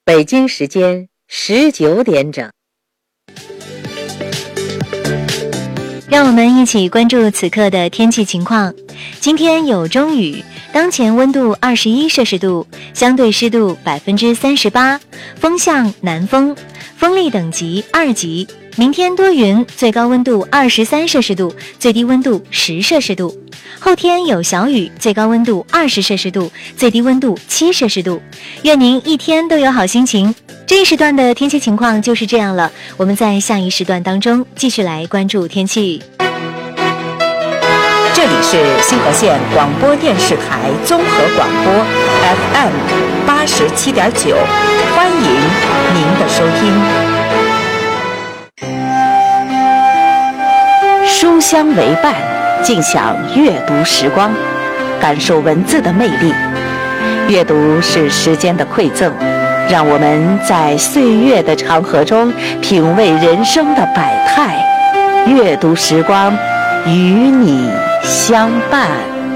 北京时间19点整。 让我们一起关注此刻的天气情况。今天有中雨，当前温度21摄氏度，相对湿度38%，风向南风，风力等级2级。明天多云，最高温度23摄氏度，最低温度10摄氏度。后天有小雨，最高温度20摄氏度，最低温度7摄氏度。愿您一天都有好心情。这一时段的天气情况就是这样了，我们在下一时段当中继续来关注天气。 这里是新河县广播电视台综合广播 FM 87.9，欢迎您的收听。书香为伴，尽享阅读时光，感受文字的魅力。阅读是时间的馈赠，让我们在岁月的长河中品味人生的百态。阅读时光，与你相伴。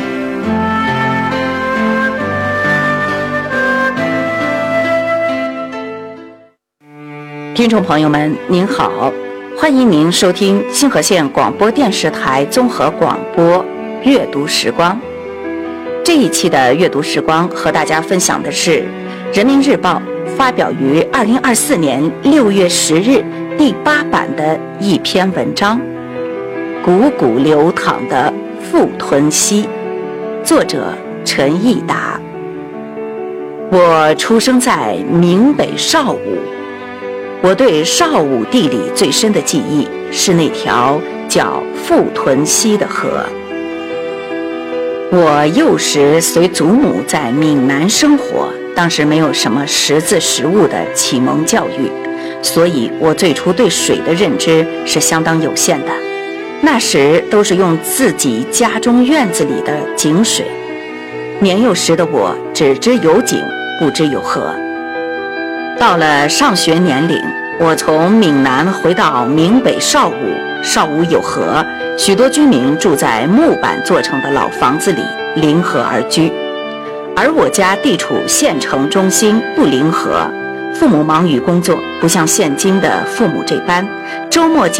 听众朋友们，您好，欢迎您收听新河县广播电视台综合广播阅读时光。这一期的阅读时光和大家分享的是人民日报发表于2024年6月10日第8版的一篇文章，汩汩流淌的富屯溪，作者陈义达。我出生在闽北邵武，我对邵武地理最深的记忆是那条叫富屯溪的河。我幼时随祖母在闽南生活，当时没有什么识字识物的启蒙教育，所以我最初对水的认知是相当有限的。那时都是用自己家中院子里的井水，年幼时的我只知有井，不知有河。到了上学年龄，我从闽南回到闽北邵武，邵武有河，许多居民住在木板做成的老房子里，临河而居。而我家地处县城中心，不临河，父母忙于工作，不像现今的父母这般周末